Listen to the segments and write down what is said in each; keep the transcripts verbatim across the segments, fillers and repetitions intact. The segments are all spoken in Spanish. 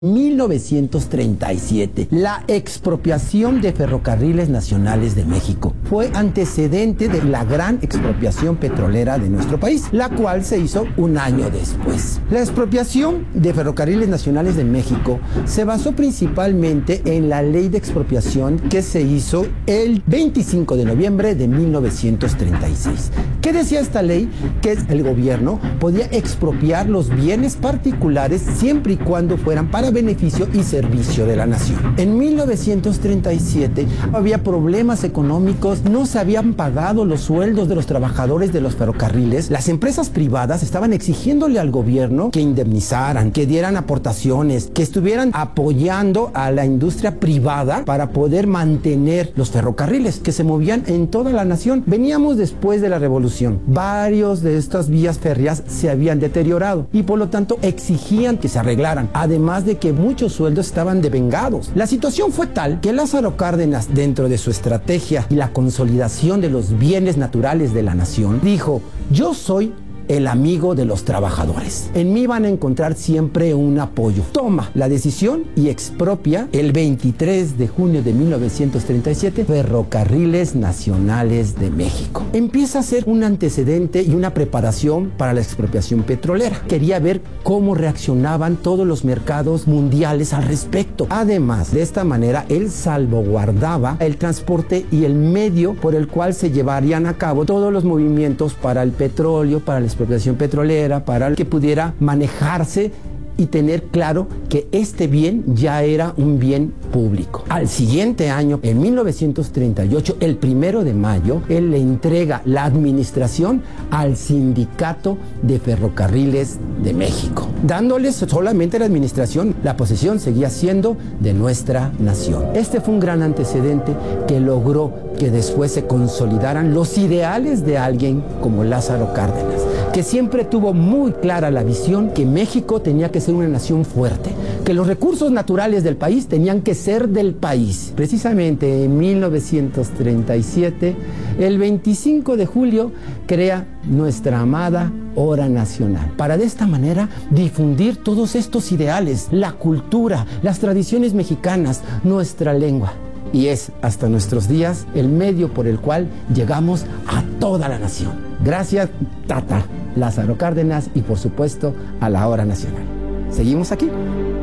mil novecientos treinta y siete, la expropiación de Ferrocarriles Nacionales de México fue antecedente de la gran expropiación petrolera de nuestro país, la cual se hizo un año después. La expropiación de Ferrocarriles Nacionales de México se basó principalmente en la ley de expropiación que se hizo el veinticinco de noviembre de mil novecientos treinta y seis. ¿Qué decía esta ley? Que el gobierno podía expropiar los bienes particulares siempre y cuando fueran para beneficio y servicio de la nación. En mil novecientos treinta y siete había problemas económicos, no se habían pagado los sueldos de los trabajadores de los ferrocarriles. Las empresas privadas estaban exigiéndole al gobierno que indemnizaran, que dieran aportaciones, que estuvieran apoyando a la industria privada para poder mantener los ferrocarriles que se movían en toda la nación. Veníamos después de la revolución. Varios de estas vías férreas se habían deteriorado y por lo tanto exigían que se arreglaran, además de que muchos sueldos estaban devengados. La situación fue tal que Lázaro Cárdenas, dentro de su estrategia y la consolidación de los bienes naturales de la nación, dijo: yo soy el amigo de los trabajadores. En mí van a encontrar siempre un apoyo. Toma la decisión y expropia el veintitrés de junio de mil novecientos treinta y siete Ferrocarriles Nacionales de México. Empieza a ser un antecedente y una preparación para la expropiación petrolera. Quería ver cómo reaccionaban todos los mercados mundiales al respecto. Además, de esta manera, él salvaguardaba el transporte y el medio por el cual se llevarían a cabo todos los movimientos para el petróleo, para la expropiación petrolera, para que pudiera manejarse y tener claro que este bien ya era un bien público. Al siguiente año, en mil novecientos treinta y ocho, el primero de mayo, él le entrega la administración al Sindicato de Ferrocarriles de México, dándoles solamente la administración. La posesión seguía siendo de nuestra nación. Este fue un gran antecedente que logró que después se consolidaran los ideales de alguien como Lázaro Cárdenas, que siempre tuvo muy clara la visión que México tenía que ser una nación fuerte, que los recursos naturales del país tenían que ser del país. Precisamente en mil novecientos treinta y siete, el veinticinco de julio, crea nuestra amada Hora Nacional, para de esta manera difundir todos estos ideales, la cultura, las tradiciones mexicanas, nuestra lengua. Y es hasta nuestros días el medio por el cual llegamos a toda la nación. Gracias, Tata Lázaro Cárdenas, y por supuesto a la Hora Nacional. Seguimos aquí.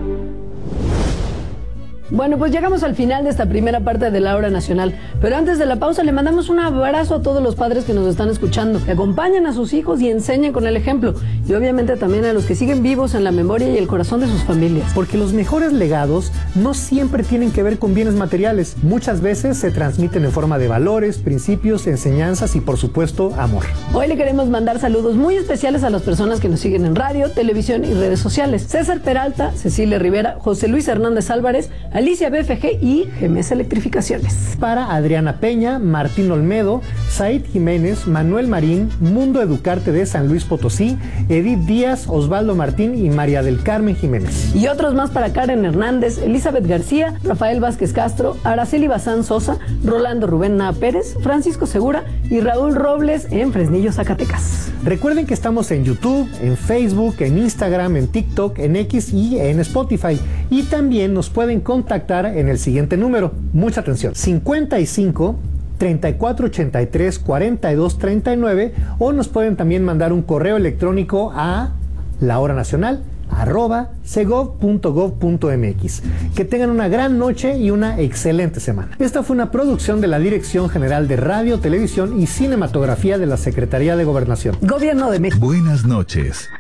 Bueno, pues llegamos al final de esta primera parte de la Hora Nacional, pero antes de la pausa le mandamos un abrazo a todos los padres que nos están escuchando, que acompañan a sus hijos y enseñen con el ejemplo, y obviamente también a los que siguen vivos en la memoria y el corazón de sus familias. Porque los mejores legados no siempre tienen que ver con bienes materiales, muchas veces se transmiten en forma de valores, principios, enseñanzas y por supuesto amor. Hoy le queremos mandar saludos muy especiales a las personas que nos siguen en radio, televisión y redes sociales: César Peralta, Cecilia Rivera, José Luis Hernández Álvarez, Alicia B F G y G M S Electrificaciones. Para Adriana Peña, Martín Olmedo, Said Jiménez, Manuel Marín, Mundo Educarte de San Luis Potosí, Edith Díaz, Osvaldo Martín y María del Carmen Jiménez. Y otros más para Karen Hernández, Elizabeth García, Rafael Vázquez Castro, Araceli Bazán Sosa, Rolando Rubén Naa Pérez, Francisco Segura y Raúl Robles en Fresnillo, Zacatecas. Recuerden que estamos en YouTube, en Facebook, en Instagram, en TikTok, en X y en Spotify. Y también nos pueden contactar en el siguiente número. Mucha atención: cincuenta y cinco, treinta y cuatro ochenta y tres, cuarenta y dos treinta y nueve, o nos pueden también mandar un correo electrónico a lahoranacional arroba segov punto gov punto mx. Que tengan una gran noche y una excelente semana. Esta fue una producción de la Dirección General de Radio, Televisión y Cinematografía de la Secretaría de Gobernación. Gobierno de México. Buenas noches.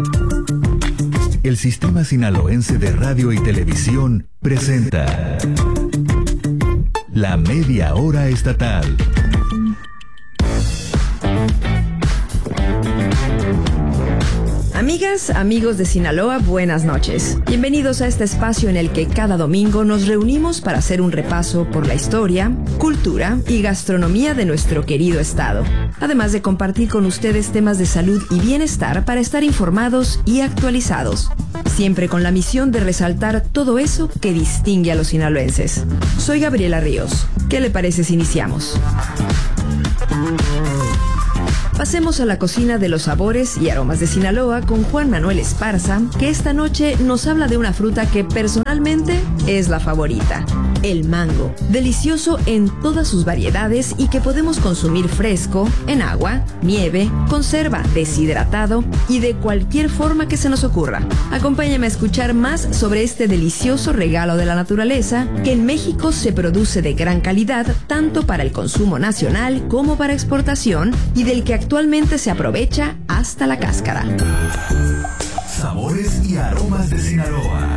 El Sistema Sinaloense de Radio y Televisión presenta La Media Hora Estatal. Amigas, amigos de Sinaloa, buenas noches. Bienvenidos a este espacio en el que cada domingo nos reunimos para hacer un repaso por la historia, cultura y gastronomía de nuestro querido estado. Además de compartir con ustedes temas de salud y bienestar para estar informados y actualizados. Siempre con la misión de resaltar todo eso que distingue a los sinaloenses. Soy Gabriela Ríos. ¿Qué le parece si iniciamos? Pasemos a la cocina de los sabores y aromas de Sinaloa con Juan Manuel Esparza, que esta noche nos habla de una fruta que personalmente es la favorita, el mango. Delicioso en todas sus variedades y que podemos consumir fresco, en agua, nieve, conserva, deshidratado y de cualquier forma que se nos ocurra. Acompáñame a escuchar más sobre este delicioso regalo de la naturaleza que en México se produce de gran calidad tanto para el consumo nacional como para exportación y del que actualmente se aprovecha hasta la cáscara. Sabores y aromas de Sinaloa.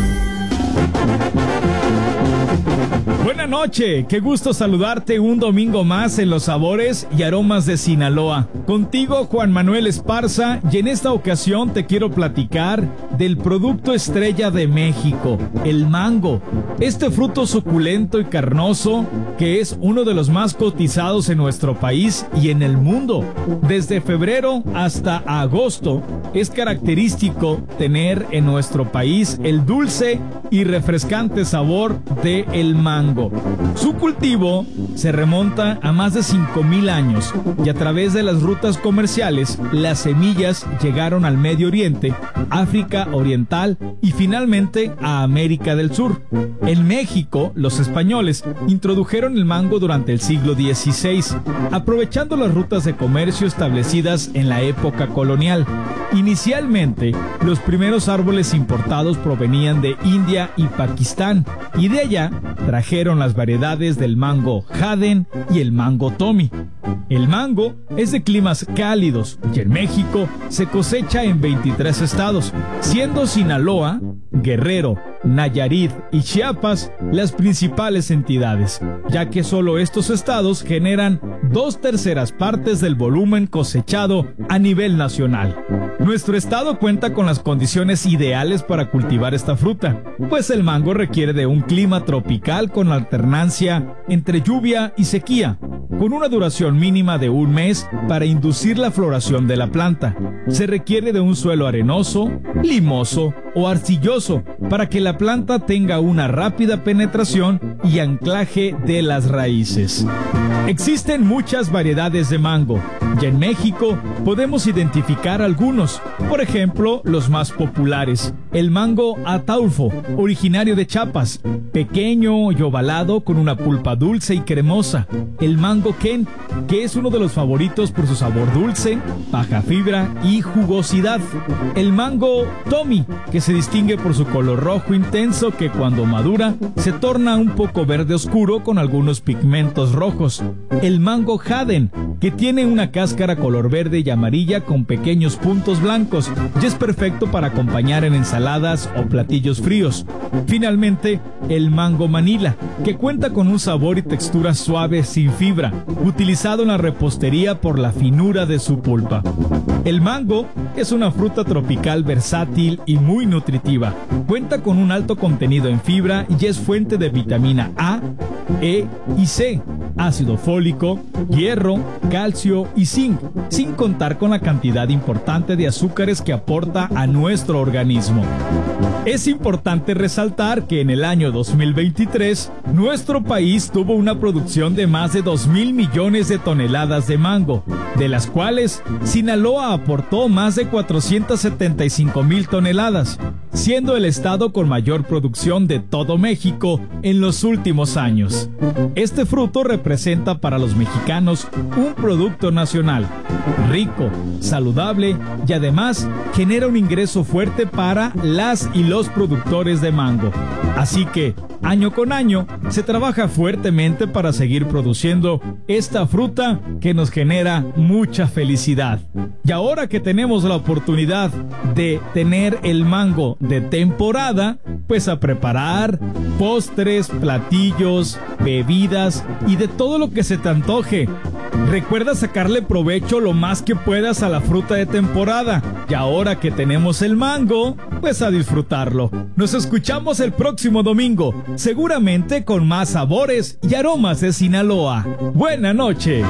Buenas noches, qué gusto saludarte un domingo más en los sabores y aromas de Sinaloa. Contigo Juan Manuel Esparza, y en esta ocasión te quiero platicar del producto estrella de México, el mango. Este fruto suculento y carnoso que es uno de los más cotizados en nuestro país y en el mundo. Desde febrero hasta agosto es característico tener en nuestro país el dulce y refrescante sabor de el mango. Su cultivo se remonta a más de cinco mil años y a través de las rutas comerciales las semillas llegaron al Medio Oriente, África Oriental y finalmente a América del Sur. En México, los españoles introdujeron el mango durante el siglo dieciséis, aprovechando las rutas de comercio establecidas en la época colonial. Inicialmente, los primeros árboles importados provenían de India y Pakistán, y de allá trajeron las variedades del mango Haden y el mango Tommy. El mango es de climas cálidos y en México se cosecha en veintitrés estados, siendo Sinaloa, Guerrero, Nayarit y Chiapas las principales entidades, ya que solo estos estados generan dos terceras partes del volumen cosechado a nivel nacional. Nuestro estado cuenta con las condiciones ideales para cultivar esta fruta, pues el mango requiere de un clima tropical con alternancia entre lluvia y sequía, con una duración mínima de un mes para inducir la floración de la planta. Se requiere de un suelo arenoso, limoso o arcilloso para que la planta tenga una rápida penetración y anclaje de las raíces. Existen muchas variedades de mango y en México podemos identificar algunos, por ejemplo los más populares: el mango Ataulfo, originario de Chiapas, pequeño y ovalado con una pulpa dulce y cremosa; el mango Ken, que es uno de los favoritos por su sabor dulce, baja fibra y jugosidad; el mango Tommy, que se distingue por su color rojo intenso que cuando madura se torna un poco verde oscuro con algunos pigmentos rojos; el mango Haden, que tiene una cáscara color verde y amarilla con pequeños puntos blancos y es perfecto para acompañar en ensaladas o platillos fríos; finalmente, el mango Manila, que cuenta con un sabor y textura suave sin fibra, utilizado en la repostería por la finura de su pulpa. El mango es una fruta tropical versátil y muy nutritiva. Cuenta con un alto contenido en fibra y es fuente de vitamina A, E y C, ácido fólico, hierro, calcio y zinc, sin contar con la cantidad importante de azúcares que aporta a nuestro organismo. Es importante resaltar que en el año dos mil veintitrés, nuestro país tuvo una producción de más de dos mil millones de toneladas de mango, de las cuales Sinaloa aportó más de cuatrocientas setenta y cinco mil toneladas, siendo el estado con mayor producción de todo México en los últimos años. Este fruto representa para los mexicanos un producto nacional, rico, saludable y además genera un ingreso fuerte para las y los productores de mango. Así que, año con año, se trabaja fuertemente para seguir produciendo esta fruta que nos genera mucha felicidad. Y ahora que tenemos la oportunidad de tener el mango de temporada, pues a preparar postres, platillos, bebidas y de todo lo que se te antoje. Recuerda sacarle provecho lo más que puedas a la fruta de temporada. Y ahora que tenemos el mango, pues a disfrutarlo. Nos escuchamos el próximo domingo, seguramente con más sabores y aromas de Sinaloa. ¡Buena noche!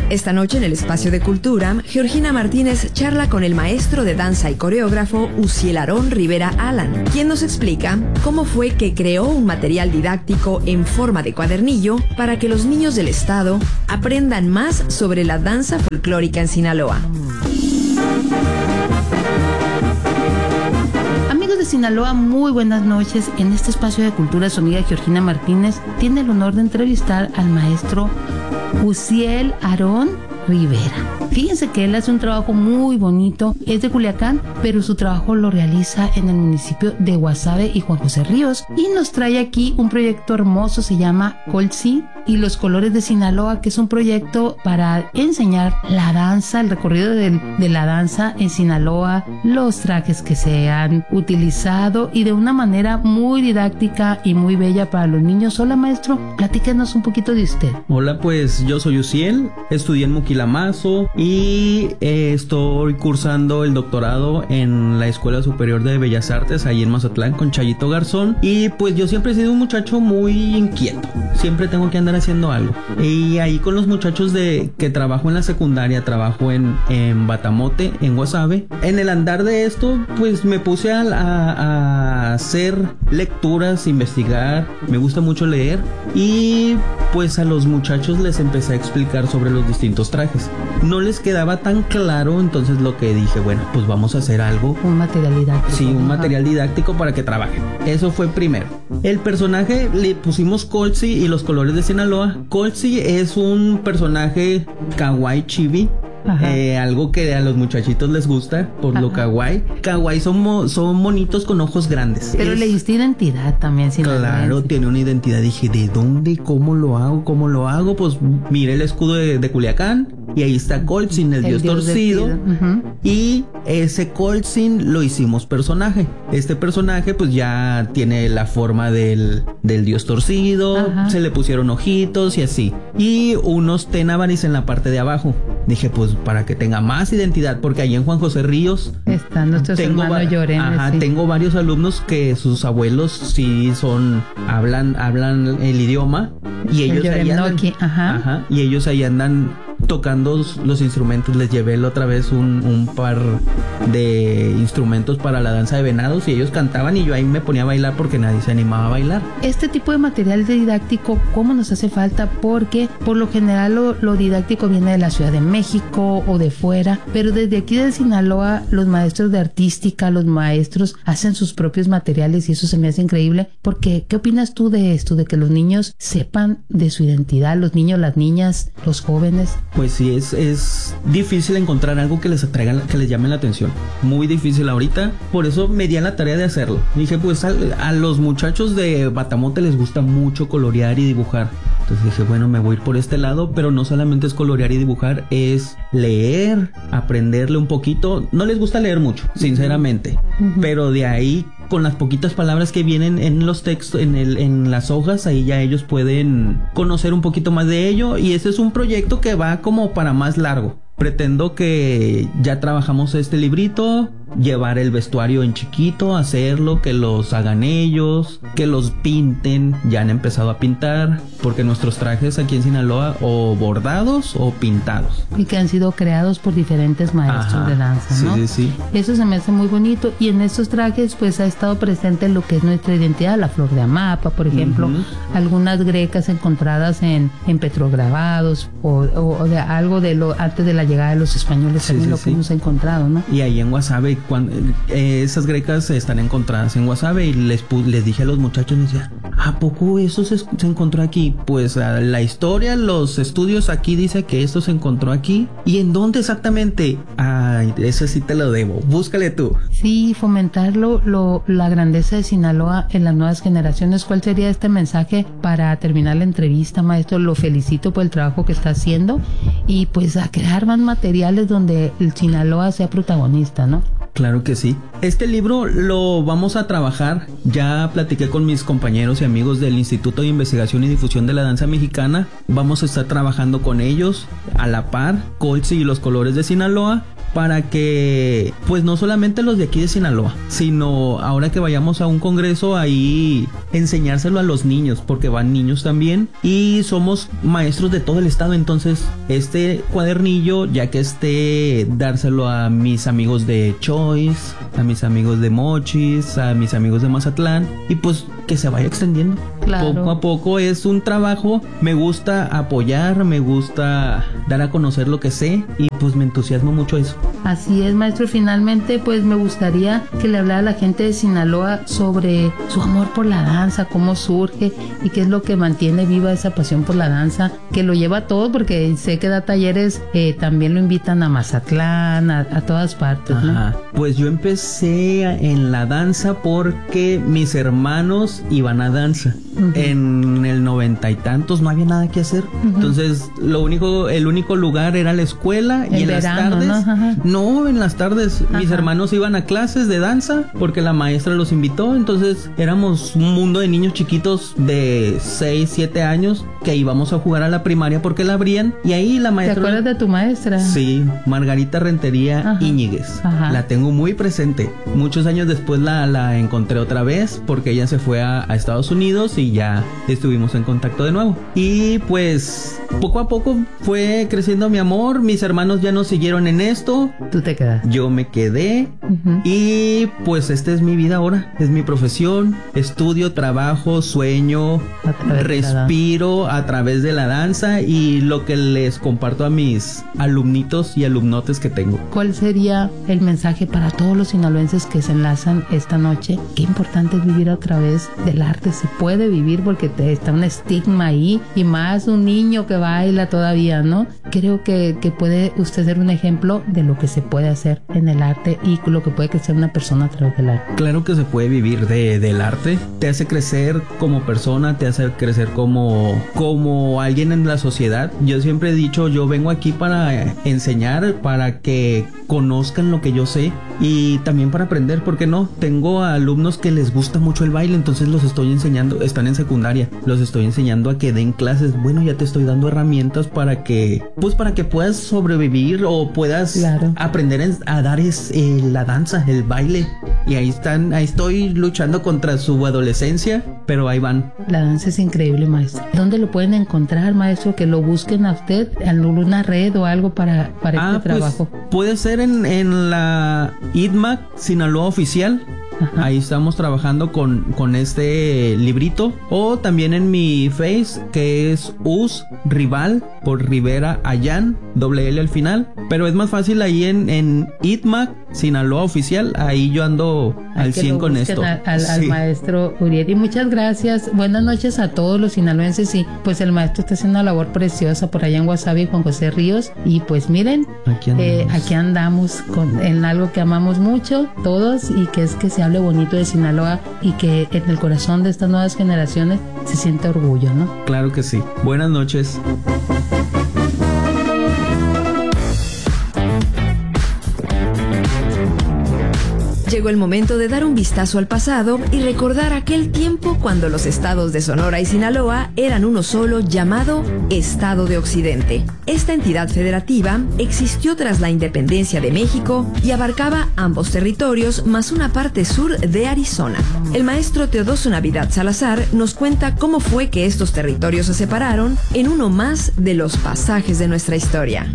Esta noche en el Espacio de Cultura, Georgina Martínez charla con el maestro de danza y coreógrafo Uziel Aarón Rivera Alan, quien nos explica cómo fue que creó un material didáctico en forma de cuadernillo para que los niños del estado aprendan más sobre la danza folclórica en Sinaloa. De Sinaloa, muy buenas noches. En este Espacio de Cultura, su amiga Georgina Martínez tiene el honor de entrevistar al maestro Uziel Aarón Rivera. Fíjense que él hace un trabajo muy bonito, es de Culiacán, pero su trabajo lo realiza en el municipio de Guasave y Juan José Ríos, y nos trae aquí un proyecto hermoso, se llama Colsi y los colores de Sinaloa, que es un proyecto para enseñar la danza, el recorrido de, de la danza en Sinaloa, los trajes que se han utilizado y de una manera muy didáctica y muy bella para los niños. Hola maestro, platícanos un poquito de usted. Hola, pues yo soy Uziel, estudié en Muquilamazo y eh, estoy cursando el doctorado en la Escuela Superior de Bellas Artes ahí en Mazatlán con Chayito Garzón, y pues yo siempre he sido un muchacho muy inquieto, siempre tengo que andar haciendo algo, y ahí con los muchachos de que trabajo en la secundaria, trabajo en, en Batamote, en Guasave. En el andar de esto pues me puse a, a, a hacer lecturas, investigar, me gusta mucho leer, y pues a los muchachos les empecé a explicar sobre los distintos trajes. No les quedaba tan claro, entonces lo que dije, bueno, pues vamos a hacer algo, un material didáctico. Sí, un material didáctico para que trabajen. Eso fue primero. El personaje le pusimos Colsi y los colores de Sinaloa. Colsi es un personaje kawaii chibi. Eh, algo que a los muchachitos les gusta por Ajá. lo kawaii. Kawaii son, mo- son monitos con ojos grandes. Pero es... le diste identidad también. Claro, tiene una identidad. Dije, ¿de dónde? ¿Cómo lo hago? ¿Cómo lo hago? Pues mire el escudo de, de Culiacán y ahí está Colsin, el, el dios, dios torcido. Uh-huh. Y ese Colsin lo hicimos personaje. Este personaje pues ya tiene la forma del, del dios torcido. Ajá. Se le pusieron ojitos y así. Y unos tenabaris en la parte de abajo. Dije, pues para que tenga más identidad, porque ahí en Juan José Ríos están nuestros hermanos Llorens. Ajá, sí. Tengo varios alumnos que sus abuelos sí son, hablan, hablan el idioma y ellos ahí andan, ajá. Ajá, y ellos ahí andan tocando los instrumentos. Les llevé la otra vez un, un par de instrumentos para la danza de venados y ellos cantaban y yo ahí me ponía a bailar porque nadie se animaba a bailar. Este tipo de material didáctico, ¿cómo nos hace falta? Porque por lo general lo, lo didáctico viene de la Ciudad de México o de fuera, pero desde aquí de Sinaloa los maestros de artística, los maestros hacen sus propios materiales y eso se me hace increíble. Porque, ¿qué opinas tú de esto? De que los niños sepan de su identidad, los niños, las niñas, los jóvenes. Pues sí, es, es difícil encontrar algo que les atraiga, que les llame la atención. Muy difícil ahorita. Por eso me di a la tarea de hacerlo. Dije, pues a, a los muchachos de Batamote les gusta mucho colorear y dibujar. Entonces dije, bueno, me voy a ir por este lado, pero no solamente es colorear y dibujar, es leer, aprenderle un poquito. No les gusta leer mucho, sinceramente, uh-huh. pero de ahí, con las poquitas palabras que vienen en los textos, en, el, en las hojas, ahí ya ellos pueden conocer un poquito más de ello, y ese es un proyecto que va como para más largo. Pretendo que ya trabajamos este librito, llevar el vestuario en chiquito, hacerlo, que los hagan ellos, que los pinten. Ya han empezado a pintar, porque nuestros trajes aquí en Sinaloa o bordados o pintados. Y que han sido creados por diferentes maestros Ajá, de danza, ¿no? Sí, sí, sí. Eso se me hace muy bonito. Y en estos trajes pues ha estado presente lo que es nuestra identidad, la flor de Amapa, por ejemplo, uh-huh. algunas grecas encontradas en, en petrograbados o, o, o de algo de lo antes de la llegada de los españoles, sí, también sí, lo que sí. hemos encontrado, ¿no? Y ahí en Guasave, cuando, eh, esas grecas están encontradas en Guasave, y les, les dije a los muchachos, les decía, ¿a poco eso se, se encontró aquí? Pues uh, la historia, los estudios aquí dice que esto se encontró aquí. ¿Y en dónde exactamente? Ay, eso sí te lo debo, búscale tú. Sí, fomentarlo, lo, la grandeza de Sinaloa en las nuevas generaciones. ¿Cuál sería este mensaje para terminar la entrevista, maestro? Lo felicito por el trabajo que está haciendo y pues a crear más materiales donde el Sinaloa sea protagonista, ¿no? Claro que sí. Este libro lo vamos a trabajar. Ya platiqué con mis compañeros y amigos del Instituto de Investigación y Difusión de la Danza Mexicana. Vamos a estar trabajando con ellos a la par, Colsi y los colores de Sinaloa. para que pues no solamente los de aquí de Sinaloa, sino ahora que vayamos a un congreso ahí enseñárselo a los niños, porque van niños también y somos maestros de todo el estado. Entonces este cuadernillo, ya que esté, dárselo a mis amigos de Choice, a mis amigos de Mochis, a mis amigos de Mazatlán, y pues que se vaya extendiendo. Claro. Poco a poco es un trabajo. Me gusta apoyar, me gusta dar a conocer lo que sé y pues me entusiasma mucho eso. Así es, maestro. Finalmente, pues me gustaría que le hablara a la gente de Sinaloa sobre su amor por la danza, cómo surge y qué es lo que mantiene viva esa pasión por la danza, que lo lleva a todo, porque sé que da talleres, eh, también lo invitan a Mazatlán, a, a todas partes, ¿no? Ajá. Pues yo empecé en la danza porque mis hermanos iban a danza. Uh-huh. En el noventa y tantos no había nada que hacer. Uh-huh. Entonces, lo único, el único lugar era la escuela y en verano, las tardes. ¿no? no, en las tardes Ajá. mis hermanos iban a clases de danza porque la maestra los invitó. Entonces, éramos un mundo de niños chiquitos de seis, siete años que íbamos a jugar a la primaria porque la abrían y ahí la maestra. ¿Te acuerdas de tu maestra? Sí, Margarita Rentería Ajá. Íñiguez. Ajá. La tengo muy presente. Muchos años después la, la encontré otra vez porque ella se fue a, a Estados Unidos y ya estuvimos en contacto de nuevo. Y pues poco a poco fue creciendo mi amor. Mis hermanos ya no siguieron en esto. Tú te quedaste. Yo me quedé. Uh-huh. Y pues esta es mi vida ahora. Es mi profesión. Estudio, trabajo, sueño, respiro a través de la danza y lo que les comparto a mis alumnitos y alumnotes que tengo. ¿Cuál sería el mensaje para todos los sinaloenses que se enlazan esta noche? Qué importante es vivir a través del arte. Se puede vivir porque te, está un estigma ahí, y más un niño que baila todavía, ¿no? Creo que, que puede usted ser un ejemplo de lo que se puede hacer en el arte y lo que puede crecer una persona a través del arte. Claro que se puede vivir de, del arte. Te hace crecer como persona, te hace crecer como, como alguien en la sociedad. Yo siempre he dicho, yo vengo aquí para enseñar, para que conozcan lo que yo sé y también para aprender, ¿por qué no? Tengo alumnos que les gusta mucho el baile, entonces los estoy enseñando, están en secundaria, los estoy enseñando a que den clases. Bueno, ya te estoy dando herramientas para que, pues para que puedas sobrevivir o puedas claro. aprender a dar es, eh, la danza, el baile. Y ahí están, ahí estoy luchando contra su adolescencia, pero ahí van. La danza es increíble, maestro. ¿Dónde lo pueden encontrar, maestro? Que lo busquen a usted en una red o algo para, para ah, este pues, trabajo. Puede ser en, en la I D M A C Sinaloa Oficial. Ajá. Ahí estamos trabajando con, con este librito. O también en mi Face, que es U S Rival por Rivera Allán, doble L al final. Pero es más fácil ahí en, en I D M A C Sinaloa Oficial. Ahí yo ando al cien con esto. Al, al, sí. al maestro Uriel. Y muchas gracias. Buenas noches a todos los sinaloenses. Y pues el maestro está haciendo una labor preciosa por allá en Guasave, Juan José Ríos. Y pues miren, aquí andamos, eh, aquí andamos con, en algo que amamos mucho todos, y que es que se hable bonito de Sinaloa y que en el corazón de estas nuevas generaciones se siente orgullo, ¿no? Claro que sí. Buenas noches. Llegó el momento de dar un vistazo al pasado y recordar aquel tiempo cuando los estados de Sonora y Sinaloa eran uno solo, llamado Estado de Occidente. Esta entidad federativa existió tras la independencia de México y abarcaba ambos territorios más una parte sur de Arizona. El maestro Teodosio Navidad Salazar nos cuenta cómo fue que estos territorios se separaron en uno más de los pasajes de nuestra historia.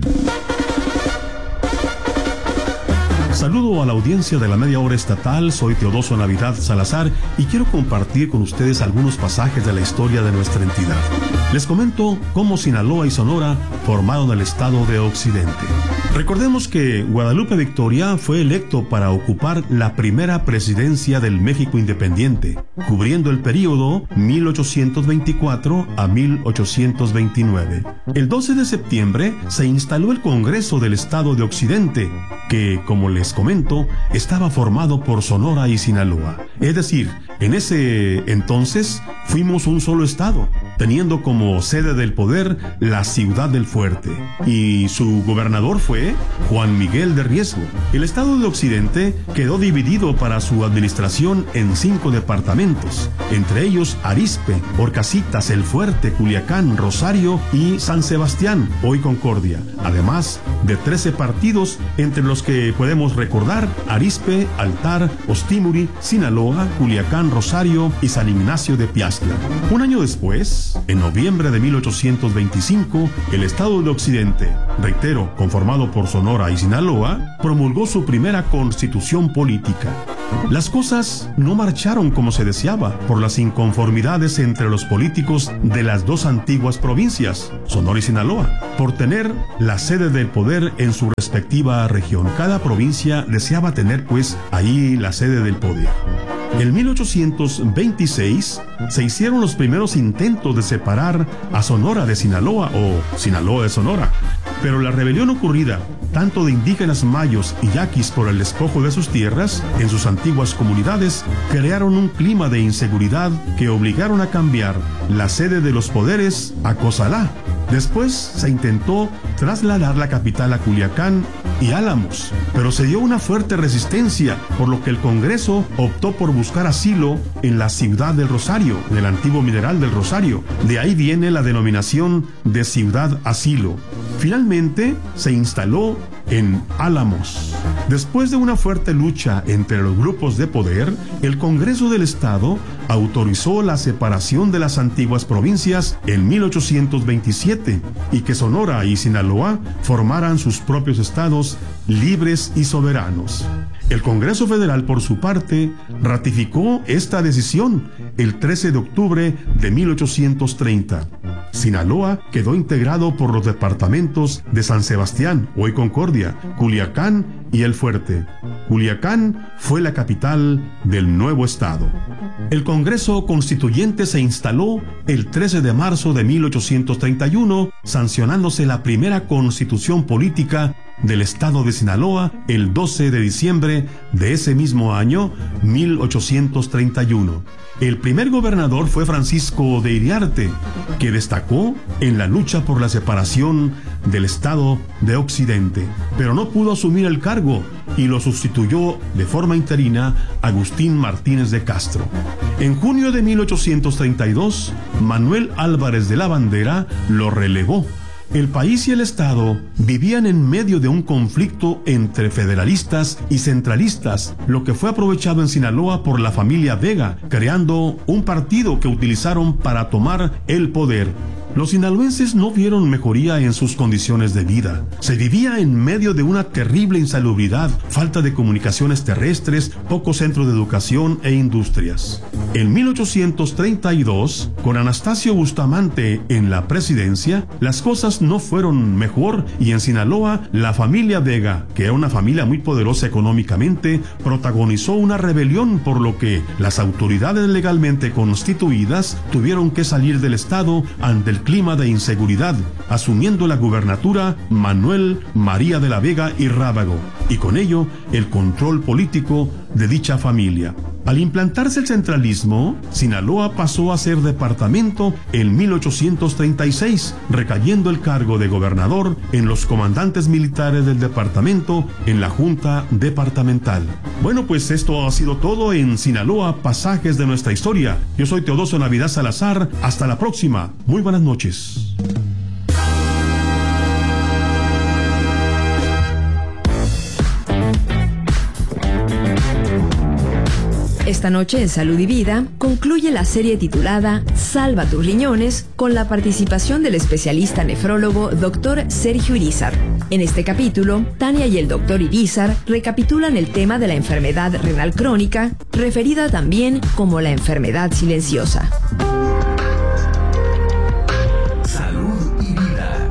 Saludo a la audiencia de la Media Hora Estatal, soy Teodosio Navidad Salazar y quiero compartir con ustedes algunos pasajes de la historia de nuestra entidad. Les comento cómo Sinaloa y Sonora formaron el Estado de Occidente. Recordemos que Guadalupe Victoria fue electo para ocupar la primera presidencia del México independiente, cubriendo el período mil ochocientos veinticuatro a mil ochocientos veintinueve. El doce de septiembre se instaló el Congreso del Estado de Occidente, que, como les comento, estaba formado por Sonora y Sinaloa. Es decir, en ese entonces fuimos un solo estado. teniendo como sede del poder la ciudad del Fuerte, y su gobernador fue Juan Miguel de Riesgo. El estado de Occidente quedó dividido para su administración en cinco departamentos, entre ellos Arizpe, Horcasitas, El Fuerte, Culiacán, Rosario y San Sebastián, hoy Concordia, además de trece partidos, entre los que podemos recordar Arizpe, Altar, Ostimuri, Sinaloa, Culiacán, Rosario y San Ignacio de Piastla. Un año después, en noviembre de mil ochocientos veinticinco, el estado de Occidente, reitero, conformado por Sonora y Sinaloa, promulgó su primera constitución política. Las cosas no marcharon como se deseaba por las inconformidades entre los políticos de las dos antiguas provincias, Sonora y Sinaloa, por tener la sede del poder en su respectiva región. Cada provincia deseaba tener pues ahí la sede del poder. En mil ochocientos veintiséis se hicieron los primeros intentos de separar a Sonora de Sinaloa o Sinaloa de Sonora, pero la rebelión ocurrida tanto de indígenas mayos y yaquis por el despojo de sus tierras en sus antiguas comunidades crearon un clima de inseguridad que obligaron a cambiar la sede de los poderes a Cozalá. Después se intentó trasladar la capital a Culiacán y Álamos, pero se dio una fuerte resistencia, por lo que el Congreso optó por buscar asilo en la ciudad del Rosario, en el antiguo Mineral del Rosario. De ahí viene la denominación de Ciudad Asilo. Finalmente se instaló en Álamos. Después de una fuerte lucha entre los grupos de poder, el Congreso del Estado autorizó la separación de las antiguas provincias en mil ochocientos veintisiete y que Sonora y Sinaloa formaran sus propios estados libres y soberanos. El Congreso Federal, por su parte, ratificó esta decisión el trece de octubre de mil ochocientos treinta. Sinaloa quedó integrado por los departamentos de San Sebastián, hoy Concordia, Culiacán y El Fuerte. Culiacán fue la capital del nuevo estado. El Congreso Constituyente se instaló el trece de marzo de mil ochocientos treinta y uno, sancionándose la primera constitución política del estado de Sinaloa el doce de diciembre de ese mismo año, mil ochocientos treinta y uno. El primer gobernador fue Francisco de Iriarte, que destacó en la lucha por la separación del estado de Occidente, pero no pudo asumir el cargo y lo sustituyó de forma interina Agustín Martínez de Castro. En junio de mil ochocientos treinta y dos, Manuel Álvarez de la Bandera lo relevó. El país y el Estado vivían en medio de un conflicto entre federalistas y centralistas, lo que fue aprovechado en Sinaloa por la familia Vega, creando un partido que utilizaron para tomar el poder. Los sinaloenses no vieron mejoría en sus condiciones de vida. Se vivía en medio de una terrible insalubridad, falta de comunicaciones terrestres, pocos centros de educación e industrias. En mil ochocientos treinta y dos, con Anastasio Bustamante en la presidencia, las cosas no fueron mejor y en Sinaloa, la familia Vega, que era una familia muy poderosa económicamente, protagonizó una rebelión, por lo que las autoridades legalmente constituidas tuvieron que salir del estado ante el clima de inseguridad, asumiendo la gubernatura Manuel María de la Vega y Rábago, y con ello el control político de dicha familia. Al implantarse el centralismo, Sinaloa pasó a ser departamento en mil ochocientos treinta y seis, recayendo el cargo de gobernador en los comandantes militares del departamento en la Junta Departamental. Bueno, pues esto ha sido todo en Sinaloa, pasajes de nuestra historia. Yo soy Teodosio Navidad Salazar. Hasta la próxima. Muy buenas noches. Esta noche en Salud y Vida concluye la serie titulada Salva tus riñones con la participación del especialista nefrólogo doctor Sergio Irizar. En este capítulo, Tania y el doctor Irizar recapitulan el tema de la enfermedad renal crónica, referida también como la enfermedad silenciosa. Salud y Vida.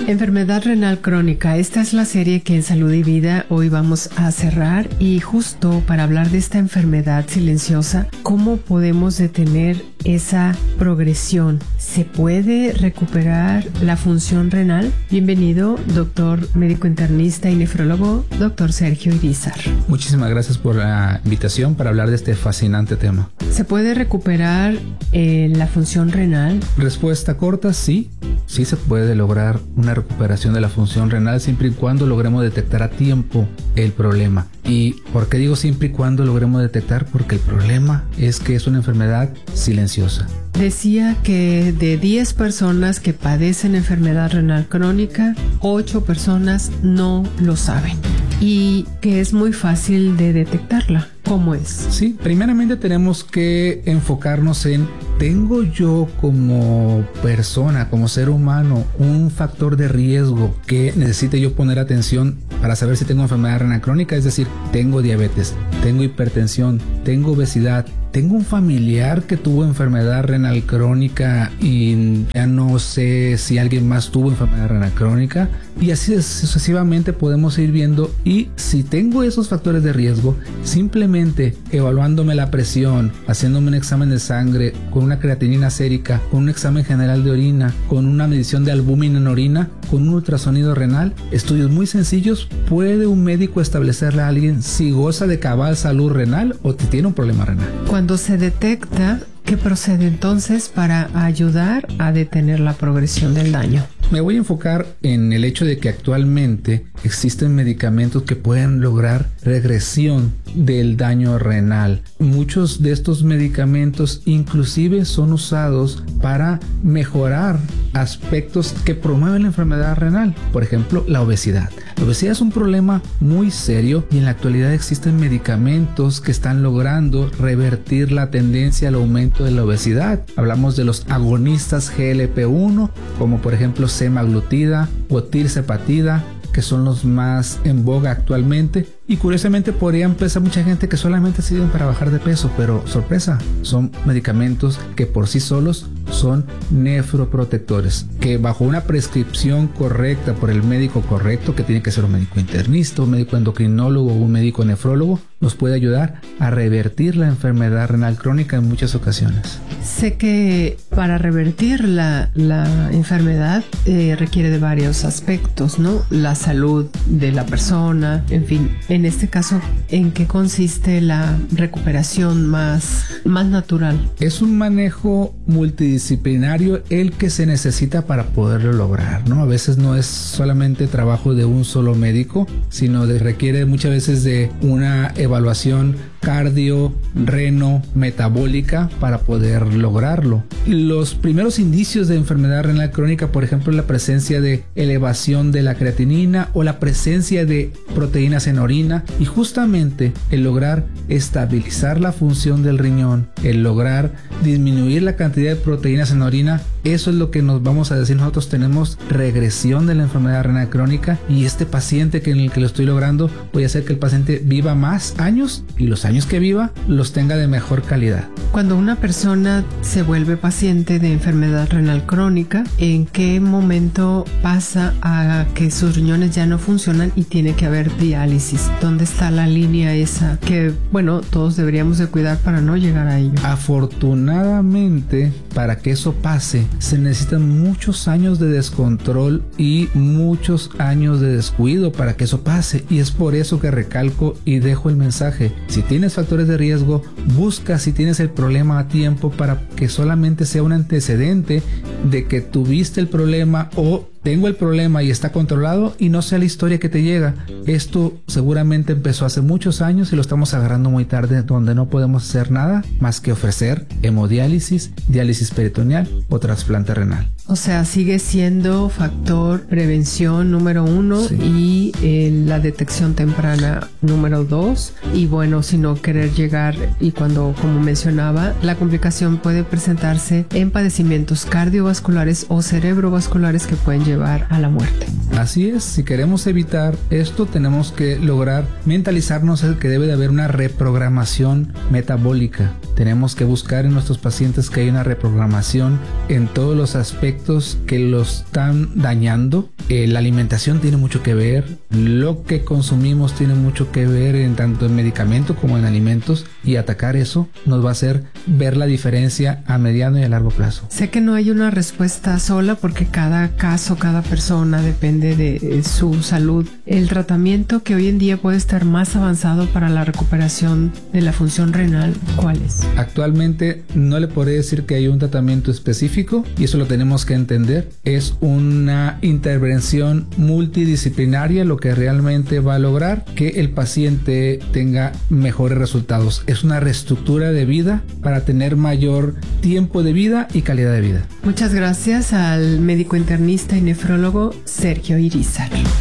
Enfermedad renal crónica. Esta es la serie que en Salud y Vida hoy vamos a cerrar, y justo para hablar de esta enfermedad silenciosa, ¿cómo podemos detener esa progresión? ¿Se puede recuperar la función renal? Bienvenido, doctor médico internista y nefrólogo, doctor Sergio Irizar. Muchísimas gracias por la invitación para hablar de este fascinante tema. ¿Se puede recuperar eh, la función renal? Respuesta corta, sí. Sí se puede lograr una recuperación de la función renal siempre y cuando logremos detectar a tiempo el problema. ¿Y por qué digo siempre y cuando logremos detectar? Porque el problema es que es una enfermedad silenciosa. Decía que de diez personas que padecen enfermedad renal crónica, ocho personas no lo saben, y que es muy fácil de detectarla. ¿Cómo es? Sí, primeramente tenemos que enfocarnos en: ¿tengo yo como persona, como ser humano, un factor de riesgo que necesite yo poner atención para saber si tengo enfermedad renal crónica? Es decir, tengo diabetes, tengo hipertensión, tengo obesidad, tengo un familiar que tuvo enfermedad renal crónica y ya no sé si alguien más tuvo enfermedad renal crónica, y así sucesivamente podemos ir viendo. Y si tengo esos factores de riesgo, simplemente evaluándome la presión, haciéndome un examen de sangre con una creatinina sérica, con un examen general de orina, con una medición de albúmina en orina, con un ultrasonido renal, estudios muy sencillos, puede un médico establecerle a alguien si goza de cabal salud renal o si tiene un problema renal. Cuando se detecta, ¿qué procede entonces para ayudar a detener la progresión del daño? Me voy a enfocar en el hecho de que actualmente existen medicamentos que pueden lograr regresión del daño renal. Muchos de estos medicamentos inclusive son usados para mejorar aspectos que promueven la enfermedad renal. Por ejemplo, la obesidad. La obesidad es un problema muy serio y en la actualidad existen medicamentos que están logrando revertir la tendencia al aumento de la obesidad. Hablamos de los agonistas G L P uno, como por ejemplo semaglutida o tirzepatida, que son los más en boga actualmente. Y curiosamente podrían pensar mucha gente que solamente sirven para bajar de peso, pero sorpresa, son medicamentos que por sí solos son nefroprotectores, que bajo una prescripción correcta por el médico correcto, que tiene que ser un médico internista, un médico endocrinólogo o un médico nefrólogo, nos puede ayudar a revertir la enfermedad renal crónica en muchas ocasiones. Sé que para revertir la, la enfermedad eh, requiere de varios aspectos, ¿no? La salud de la persona, en fin. En este caso, ¿en qué consiste la recuperación más, más natural? Es un manejo multidisciplinario el que se necesita para poderlo lograr, ¿no? A veces no es solamente trabajo de un solo médico, sino de, requiere muchas veces de una evaluación cardio, reno, metabólica para poder lograrlo. Los primeros indicios de enfermedad renal crónica, por ejemplo, la presencia de elevación de la creatinina o la presencia de proteínas en orina, y justamente el lograr estabilizar la función del riñón, el lograr disminuir la cantidad de proteínas en orina, eso es lo que nos vamos a decir nosotros: tenemos regresión de la enfermedad renal crónica, y este paciente que en el que lo estoy logrando voy a hacer que el paciente viva más años, y los años que viva los tenga de mejor calidad. Cuando una persona se vuelve paciente de enfermedad renal crónica, ¿en qué momento pasa a que sus riñones ya no funcionan y tiene que haber diálisis? ¿Dónde está la línea esa que, bueno, todos deberíamos de cuidar para no llegar a ello? Afortunadamente, para que eso pase, se necesitan muchos años de descontrol y muchos años de descuido para que eso pase, y es por eso que recalco y dejo el mensaje: si tienes factores de riesgo, busca si tienes el problema a tiempo para que solamente sea un antecedente de que tuviste el problema o tengo el problema y está controlado, y no sea la historia que te llega. Esto seguramente empezó hace muchos años y lo estamos agarrando muy tarde, donde no podemos hacer nada más que ofrecer hemodiálisis, diálisis peritoneal o trasplante renal. O sea, sigue siendo factor prevención número uno, sí, y eh, la detección temprana número dos. Y bueno, si no querer llegar, y cuando, como mencionaba, la complicación puede presentarse en padecimientos cardiovasculares o cerebrovasculares que pueden llegar llevar a la muerte. Así es, si queremos evitar esto, tenemos que lograr mentalizarnos que debe de haber una reprogramación metabólica. Tenemos que buscar en nuestros pacientes que hay una reprogramación en todos los aspectos que los están dañando. Eh, la alimentación tiene mucho que ver, lo que consumimos tiene mucho que ver en tanto en medicamentos como en alimentos, y atacar eso nos va a hacer ver la diferencia a mediano y a largo plazo. Sé que no hay una respuesta sola porque cada caso, cada persona depende de su salud. El tratamiento que hoy en día puede estar más avanzado para la recuperación de la función renal, ¿cuál es? Actualmente no le podré decir que hay un tratamiento específico, y eso lo tenemos que entender. Es una intervención multidisciplinaria lo que realmente va a lograr que el paciente tenga mejores resultados. Es una reestructura de vida para tener mayor tiempo de vida y calidad de vida. Muchas gracias al médico internista y nefrólogo Sergio Irizar.